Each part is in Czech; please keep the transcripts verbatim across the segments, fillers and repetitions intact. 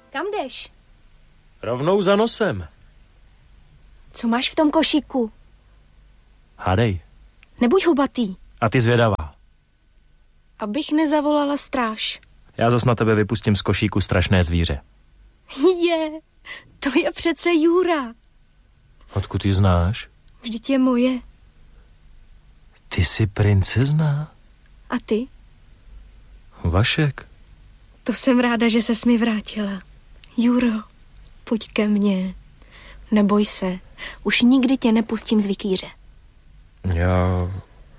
Kam jdeš? Rovnou za nosem. Co máš v tom košíku? Hádej. Nebuď hubatý. A ty zvědavá. Abych nezavolala stráž. Já zas na tebe vypustím z košíku strašné zvíře. Je, to je přece Jura. Odkud ji znáš? Vždyť je moje. Ty jsi princezna? A ty? Vašek. To jsem ráda, že ses mi vrátila. Juro, pojď ke mně. Neboj se, už nikdy tě nepustím z vikýře. Já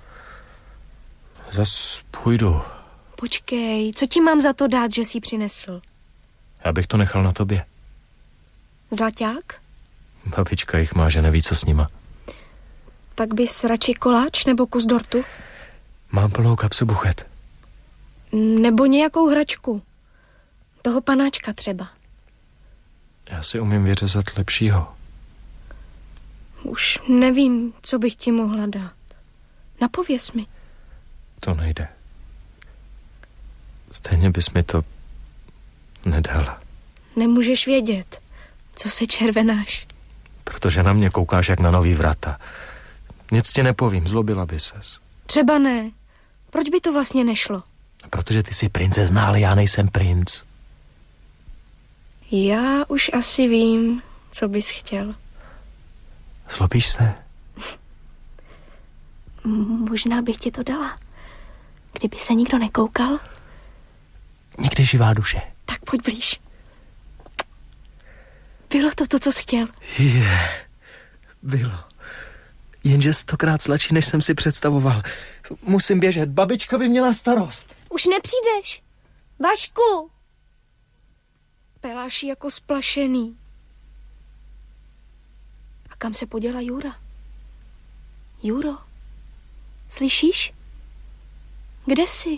zas půjdu. Počkej, co ti mám za to dát, že jsi ji přinesl? Já bych to nechal na tobě. Zlaťák? Babička jich má, že neví, co s nima. Tak bys radši koláč nebo kus dortu? Mám plnou kapsu buchet. Nebo nějakou hračku. Toho panáčka třeba. Já si umím vyřezat lepšího. Už nevím, co bych ti mohla dát. Napověz mi. To nejde. Stejně bys mi to nedala. Nemůžeš vědět, co se červenáš. Protože na mě koukáš jak na nový vrata. Nic ti nepovím, zlobila by ses. Třeba ne. Proč by to vlastně nešlo? Protože ty jsi princezna, ale já nejsem princ. Já už asi vím, co bys chtěl. Zlobíš se? Možná bych ti to dala. Kdyby se nikdo nekoukal. Nikdy živá duše. Tak pojď blíž. Bylo to to, co jsi chtěl? Je, bylo. Jenže stokrát sladší, než jsem si představoval. Musím běžet, babička by měla starost. Už nepřijdeš. Vašku! Peláš jako splašený. A kam se poděla Jura? Juro, slyšíš? Kde jsi?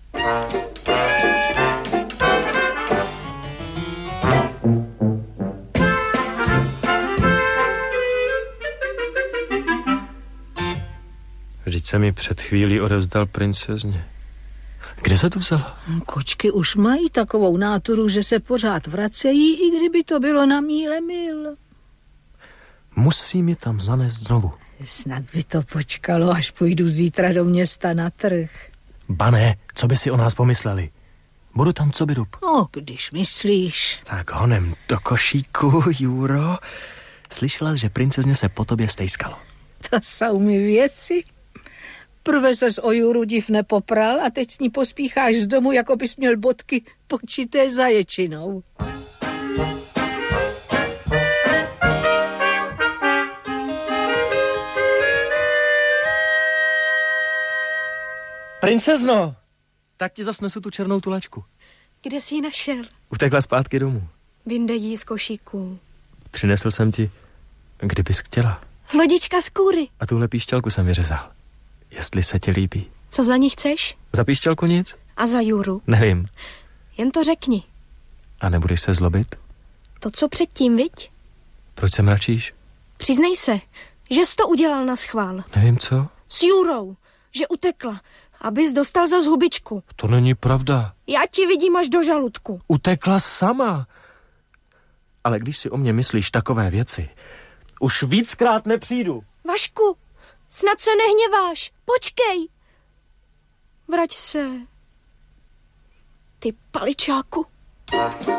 Vždyť se mi před chvílí odevzdal princezně. Kde se tu vzala? Kočky už mají takovou náturu, že se pořád vracejí, i kdyby to bylo na míle mil. Musím je tam zanést znovu. Snad by to počkalo, až půjdu zítra do města na trh. Bané, co by si o nás pomysleli? Budu tam co by dub. No, když myslíš. Tak honem do košíku, Juro. Slyšela jsi, že princezně se po tobě stejskalo. To jsou mi věci. Prve ses o Juru div nepopral a teď s ní pospícháš z domu, jako bys měl bodky počité zaječinou. Princezno, tak ti zas nesu tu černou tulačku. Kde jsi ji našel? Utekla zpátky domů. Vyndej ji z košíku. Přinesl jsem ti, kdybys chtěla. Lodička z kůry. A tuhle píšťalku jsem vyřezal. Jestli se ti líbí. Co za ní chceš? Za píšťalku nic? A za Juru? Nevím. Jen to řekni. A nebudeš se zlobit? To, co předtím, viď? Proč se mračíš? Přiznej se, že jsi to udělal na schvál. Nevím co. S Jurou, že utekla, abys dostal za zhubičku. To není pravda. Já ti vidím až do žaludku. Utekla sama. Ale když si o mě myslíš takové věci, už víckrát nepřijdu. Vašku, snad se nehněváš. Počkej. Vrať se. Ty paličáku.